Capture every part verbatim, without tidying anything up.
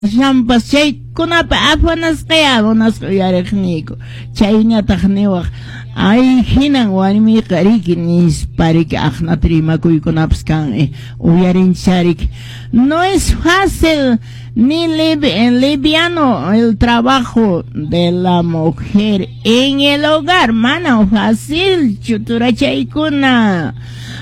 Shampas chay kunapa afanas kaya unas yarikniku chayñataq niwaq ay hinan warmi qariki nispariki aqnatrimakuykunapas kan eh, uyarincharik. No es fácil ni liv liviano el trabajo de la mujer en el hogar, mana fácil chuturachaykuna.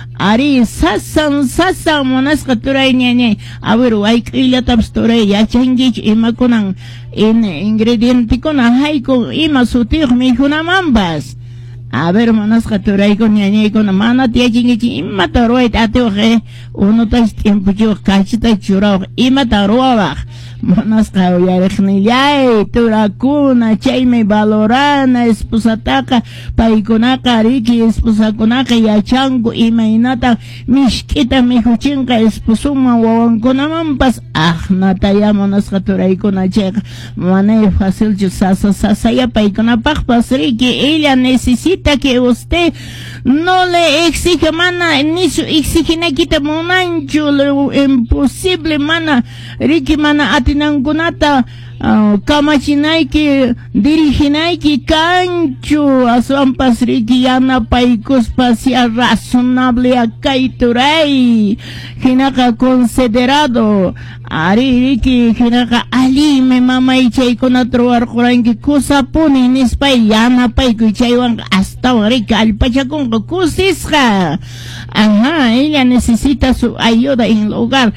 Ari sasan sasan monasqa turay ñañay a ver wayk'illatapas turay yachankichu imakunan in ingredientekuna haykun ima sutiyuq mikunamambas a ver monasqa turayku ñañaykuna mana tiyachinkichu imata ruwayta atiwaq eh unutas tiempuchiwaq kachita churawaq imata ruwawaq monasqa uyariqnillay turakuna chaymi valorana esposataqa paykunaqa riki esposakunaqa yachanku imaynata mishk'ita mihuchinqa esposuman wawankunamanpas aqnataya monasqa turaykuna chayqa manay facilchu sasa sasaya paykunapaqpas riki ella necesita que usted no le exige mana ni su exiginakita munanchu lo imposible mana riki mana atinankunata uh, kamachinayki diriginayki kanchu aswampas riki yanapaykuspas ya razonable akay turay hinaqa considerado ari riki hinaqa alime mamay chaykunata ruwarquranki kusapuni nispay yanapaykuy chaywan astawan riki alpachakunqa kusisqa. Ajá, ella necesita su ayuda en el hogar.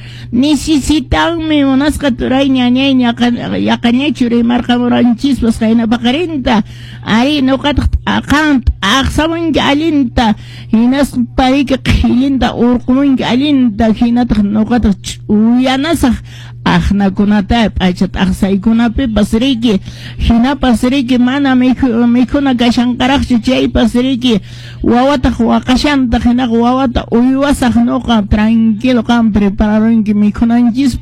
Necesitanme monasqa turay ñañay yaqañaychu rimarqamuranchis qayna paqarinta ari nuqataq aqant aqsamunki alinta hinas parika qhilinta urqumunki alinta hinataq nuqataq uyanasaq aqnakunata p'achat aqsaykunapipas riki hinapas riki mana mikhuna kashanqaraqchu chaypas riki wawataq waqashanta hinaqa wawata uywasaq nuqa tranquilo qan prepararonki mikhunanchis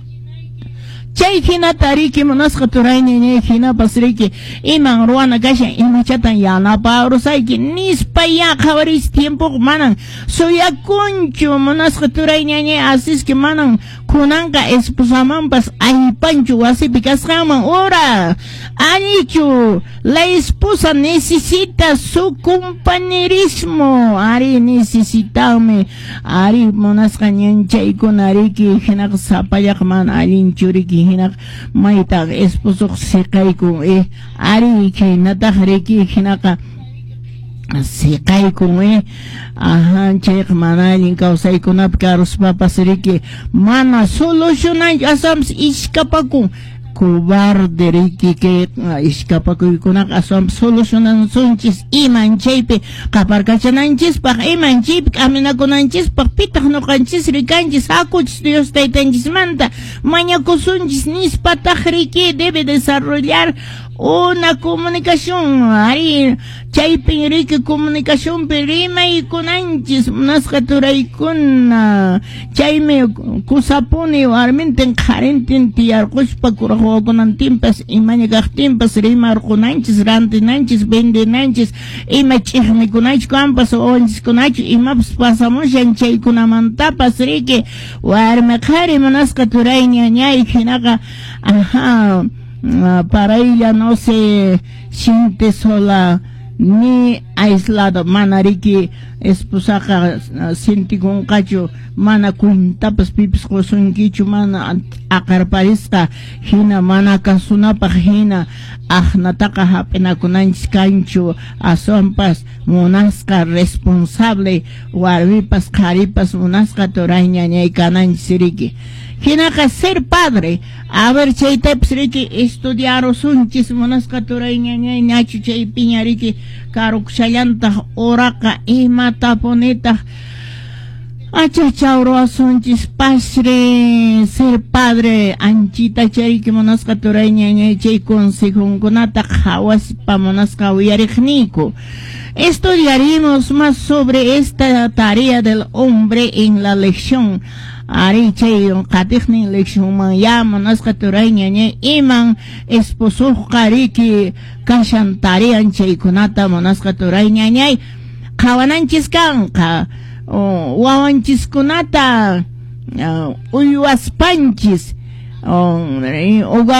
chay hinata riki munasqa turay ñañay hinapas riki iman ruwana kashan imachatan yanaparusayki nispa ya qhawaris tiempo manan suyakunchu munasqa turay ñañay asisque manan kunanqa esposamanpas aypanchu wasipi kasqanman ora anichu la esposa necesita su compañerismo ari necesitame ari munasqa ñanchaykuna riki hinaqa sapayaq mana allinchu riki hinak maytaq esposuq siqaykun eh ari hinataq riki hinaqa siqaykun eh ajá chayqa mana allin kawsaykunapi karuspapas riki mana solucionanchu asams iskapakun cobarde riki que iskapakuykunaqa aswampas solucionansunchis iman chaypi qaparkachananchispaq iman chaypi k'aminakunanchispaq pitaq nuqanchis rikanchis hakuchis Dios taytanchismanta mañakusunchis nispataq riki debe desarrollar una comunicación ari chaypi riki comunicación pi rimaykunanchis munasqa turaykuna chaymi kusapuni warmintin qharintin tiyarqushpa kuraq wawakunantinpas imaña kaqtinpas rimarqunanchis rantinanchis vendinanchis ima ch'iqnikunaychu kanpas wawanchiskunachu imapas pasamushan chaykunamantapas riki warmi qhari munasqa turay ñañay hinaqa ajá Uh, para ella no se siente sola ni aislado mana riki esposaqa uh, siente con cacho mana cuentapas pipis qosunkichu mana aqarparisqa hina mana kasunapaq hina aqnataqa hap'inakunanchis kanchu aswampas munasqa responsable warmipas qharipas munasqa turay ñañay kananchis riki hinaqa ser padre a ver chaytapas riki estudiarusunchis munasqa turay ñañay ñachu chay piña riki karuqshallantaq uraqa imata punitaq achachawruasunchis pasri ser padre anchita chariki munasqa turay ñañay chay consejunkunata hawaspa munasqa uyariqniku. Estudiaremos más sobre esta tarea del hombre en la lección ari chay qatiqnin lección man ya munasqa turay ñañay iman esposuqa riki kashan tarean chaykunata munasqa turay ñañay qawananchis kanqa wawanchiskunata uywaspanchis Hombre,